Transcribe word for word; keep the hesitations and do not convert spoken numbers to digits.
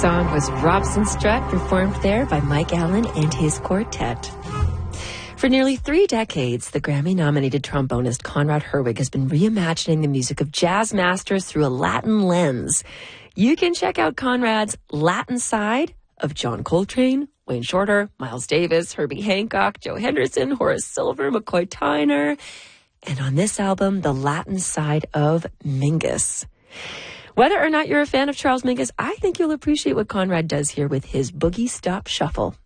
Song was Robson Strut, performed there by Mike Allen and his quartet. For nearly three decades, the Grammy-nominated trombonist Conrad Herwig has been reimagining the music of jazz masters through a Latin lens. You can check out Conrad's Latin side of John Coltrane, Wayne Shorter, Miles Davis, Herbie Hancock, Joe Henderson, Horace Silver, McCoy Tyner, and on this album, the Latin side of Mingus. Whether or not you're a fan of Charles Mingus, I think you'll appreciate what Conrad does here with his Boogie Stop Shuffle.